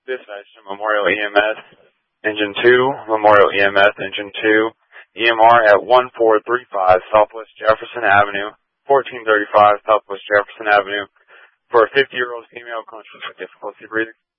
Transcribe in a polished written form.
Dispatch to Memorial EMS, Engine 2, Memorial EMS, Engine 2, EMR at 1435 Southwest Jefferson Avenue, 1435 Southwest Jefferson Avenue, for a 50-year-old female conscious with difficulty breathing.